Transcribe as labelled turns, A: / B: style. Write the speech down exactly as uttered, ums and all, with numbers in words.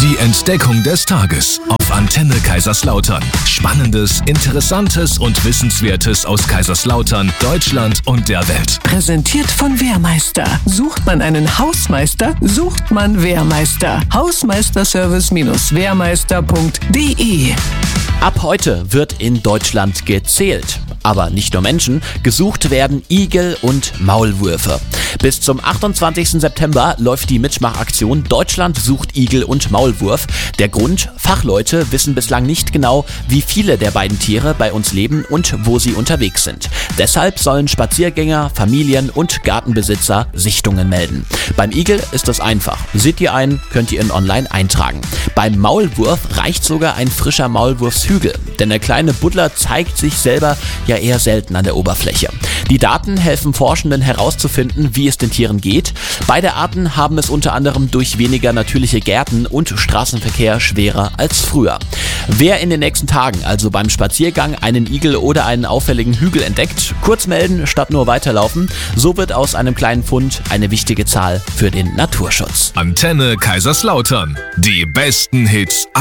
A: Die Entdeckung des Tages auf Antenne Kaiserslautern. Spannendes, Interessantes und Wissenswertes aus Kaiserslautern, Deutschland und der Welt.
B: Präsentiert von Wehrmeister. Sucht man einen Hausmeister, sucht man Wehrmeister. Hausmeisterservice-wehrmeister punkt de.
C: Ab heute wird in Deutschland gezählt. Aber nicht nur Menschen, gesucht werden Igel und Maulwürfe. Bis zum achtundzwanzigsten September läuft die Mitmachaktion Deutschland sucht Igel und Maulwurf. Der Grund: Fachleute wissen bislang nicht genau, wie viele der beiden Tiere bei uns leben und wo sie unterwegs sind. Deshalb sollen Spaziergänger, Familien und Gartenbesitzer Sichtungen melden. Beim Igel ist das einfach. Seht ihr einen, könnt ihr ihn online eintragen. Beim Maulwurf reicht sogar ein frischer Maulwurfshügel, denn der kleine Buddler zeigt sich selber ja eher selten an der Oberfläche. Die Daten helfen Forschenden herauszufinden, wie es den Tieren geht. Beide Arten haben es unter anderem durch weniger natürliche Gärten und Straßenverkehr schwerer als früher. Wer in den nächsten Tagen also beim Spaziergang einen Igel oder einen auffälligen Hügel entdeckt, kurz melden statt nur weiterlaufen. So wird aus einem kleinen Fund eine wichtige Zahl für den Naturschutz.
A: Antenne Kaiserslautern. Die besten Hits